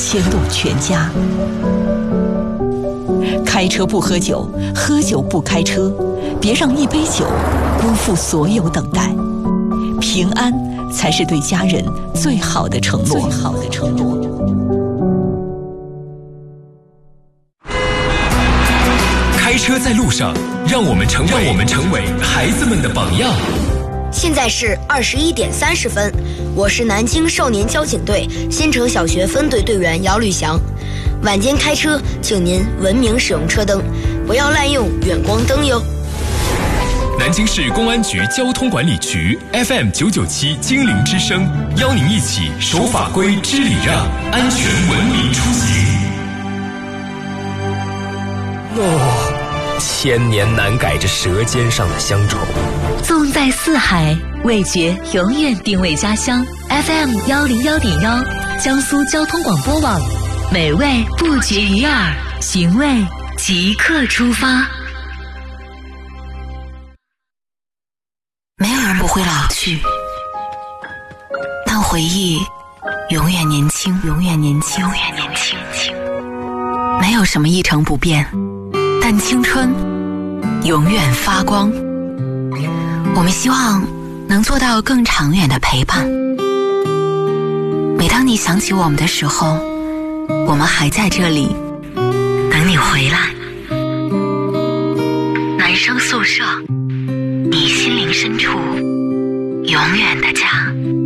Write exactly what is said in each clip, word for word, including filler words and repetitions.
牵动全家。开车不喝酒，喝酒不开车，别让一杯酒辜负所有等待。平安才是对家人最好的承诺。最好的承诺。 开车在路上，让我们成为让我们成为孩子们的榜样。 现在是二十一点三十分，我是南京少年交警队新城小学分队队员姚吕翔。晚间开车，请您文明使用车灯，不要滥用远光灯哟。 南京市公安局交通管理局 F M 九九七精灵之声，邀您一起守法规、知礼让，安全文明出行。 哦，千年难改这舌尖上的乡愁。 纵在四海，味觉永远定位家乡。F M 幺零幺点幺，江苏交通广播网，美味不绝于耳，寻味即刻出发。 没有人不会老去，但回忆永远年轻，永远年轻，永远年轻。没有什么一成不变，但青春永远发光。我们希望能做到更长远的陪伴。每当你想起我们的时候，我们还在这里等你回来。男生宿舍，你心灵深处永远的家。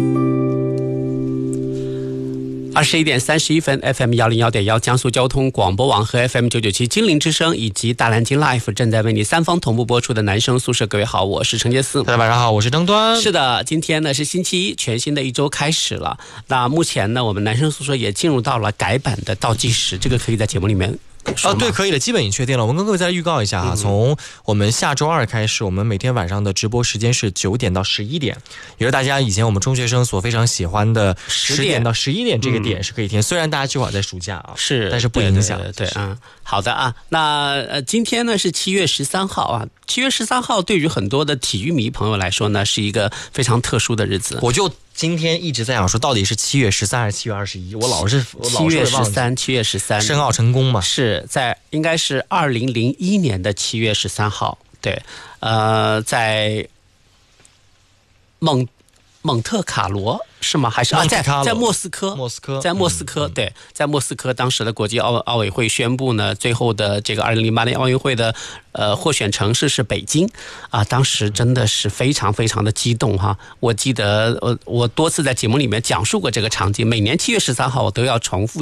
二十一点三十一分 ，F M 幺零幺点幺江苏交通广播网和 F M 九九七精灵之声以及大南京 Life 正在为你三方同步播出的男生宿舍。各位好，我是陈杰思。 大家晚上好，我是张端。 是的，今天呢是星期一，全新的一周开始了。那目前呢，我们男生宿舍也进入到了改版的倒计时，这个可以在节目里面。 啊，对，可以的，基本已经确定了。我们跟各位再预告一下啊，嗯、从我们下周二开始，我们每天晚上的直播时间是九点到十一点，也是大家以前我们中学生所非常喜欢的十点到十一点这个点是可以听。嗯、虽然大家就好在暑假啊， 是， 但是不影响。 对对对对啊，好的啊。那呃，今天呢是七月十三号啊，七月十三号对于很多的体育迷朋友来说呢，是一个非常特殊的日子。 我就今天一直在想说，到底是七月十三还是七月二十一？我老是我老是七月十三，七月十三， 申奥成功嘛？ 是在应该是二零零一年的七月十三号，对，呃，在蒙蒙特卡罗是吗？还是啊，在在莫斯科？ 莫斯科， 在莫斯科，嗯、对，在莫斯科，当时的国际奥奥委会宣布呢，最后的这个二零零八年奥运会的呃获选城市是北京啊，当时真的是非常非常的激动哈。我记得我我多次在节目里面讲述过这个场景，每年七月十三号我都要重复